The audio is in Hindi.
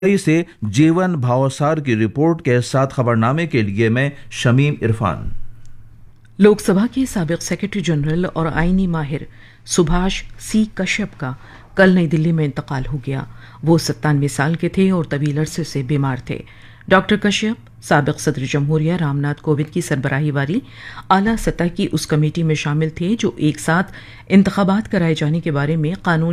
से जीवन भावसार की रिपोर्ट के साथ खबरनामे के लिए मैं शमीम इरफान। लोकसभा के साबिक सेक्रेटरी जनरल और आईनी माहिर सुभाष सी कश्यप का कल नई दिल्ली में इंतकाल हो गया। वो 97 साल के थे और तवील अरसे से बीमार थे। डॉक्टर कश्यप साबिक सदर जमहूरिया रामनाथ कोविंद की सरबराही वाली आला सतह की उस कमेटी में शामिल थे जो एक साथ इंतखाबात कराए जाने के बारे में कानूनी